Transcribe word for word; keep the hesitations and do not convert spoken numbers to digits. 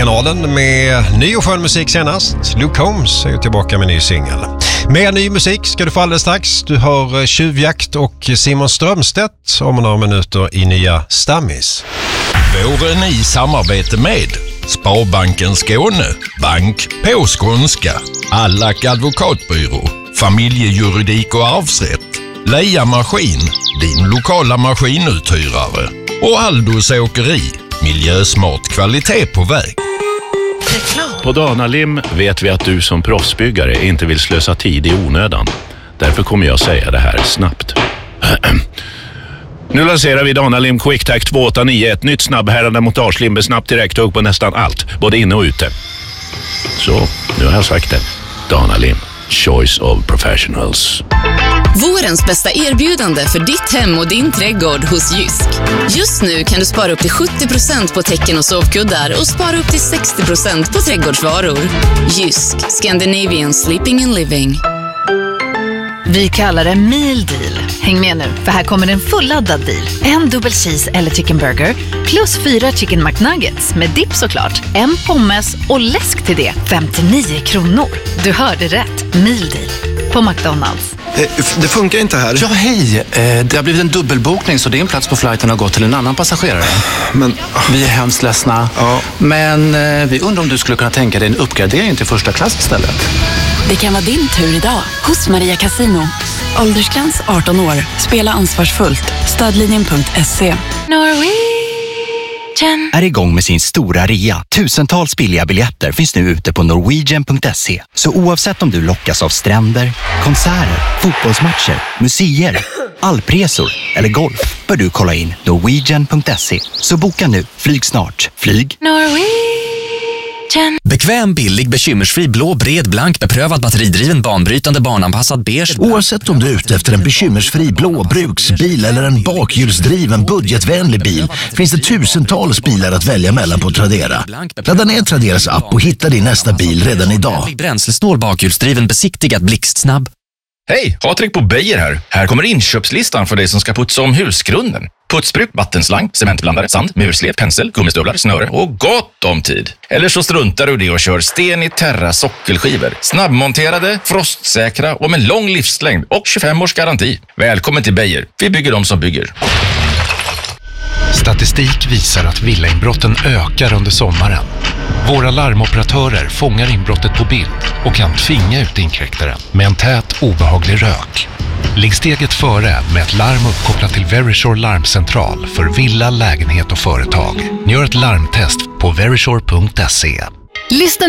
kanalen med ny och skön musik senast. Luke Combs är ju tillbaka med ny singel. Mer ny musik ska du få alldeles strax. Du har Tjuvjakt och Simon Strömstedt om några minuter i nya Stammis. Våren i samarbete med Sparbanken Skåne, Bank på skånska, Allack advokatbyrå, Familjejuridik och arvsrätt, Leia Maskin, din lokala maskinuthyrare och Aldos Åkeri, miljösmart kvalitet på väg. På Danalim vet vi att du som proffsbyggare inte vill slösa tid i onödan. Därför kommer jag säga det här snabbt. Nu lanserar vi Danalim QuickTac två åtta nio, ett nytt snabbhärande montagelim med snabbt direkt hugg på nästan allt, både inne och ute. Så, nu har jag sagt det. Danalim, choice of professionals. Vårens bästa erbjudande för ditt hem och din trädgård hos Jysk. Just nu kan du spara upp till sjuttio procent på täcken och sovkuddar och spara upp till sextio procent på trädgårdsvaror. Jysk, Scandinavian Sleeping and Living. Vi kallar det Meal Deal. Häng med nu, för här kommer en fulladdad deal. En dubbel cheese eller chicken burger plus fyra chicken McNuggets med dipp såklart. En pommes och läsk till det. femtionio kronor. Du hörde rätt. Meal Deal på McDonalds. Det funkar inte här. Ja, hej. Det har blivit en dubbelbokning så din plats på flighten har gått till en annan passagerare. Men... Vi är hemskt ledsna. Ja. Men vi undrar om du skulle kunna tänka dig en uppgradering till första klass istället. Det kan vara din tur idag hos Maria Casino. Åldersgräns arton år. Spela ansvarsfullt. Stödlinjen punkt se. Norwegian är igång med sin stora rea. Tusentals billiga biljetter finns nu ute på norwegian punkt se. Så oavsett om du lockas av stränder, konserter, fotbollsmatcher, museer, alpresor eller golf bör du kolla in norwegian punkt se. Så boka nu. Flyg snart. Flyg Norwegian. Bekväm, billig, bekymmersfri, blå, bred, blank, beprövad, batteridriven, banbrytande, barnanpassad, beige. Oavsett om du är ute efter en bekymmersfri blå bruksbil eller en bakhjulsdriven budgetvänlig bil finns det tusentals bilar att välja mellan på Tradera. Ladda ner Traderas app och hitta din nästa bil redan idag. Bränslesnål, bakhjulsdriven, besiktigad, blixtsnabb. Hej, Patrik på Beijer här. Här kommer inköpslistan för dig som ska putsa om husgrunden. Putsbruk, vattenslang, cementblandare, sand, murslet, pensel, gummistövlar, snöre och gott om tid. Eller så struntar du det och kör sten i Terra sockelskivor. Snabbmonterade, frostsäkra och med lång livslängd och tjugofem års garanti. Välkommen till Beijer. Vi bygger dem som bygger. Statistik visar att villainbrotten ökar under sommaren. Våra larmoperatörer fångar inbrottet på bild och kan tvinga ut inkräktaren med en tät, obehaglig rök. Ligg steget före med ett larm uppkopplat till Verisure larmcentral för villa, lägenhet och företag. Gör ett larmtest på verisure punkt se. Lyssna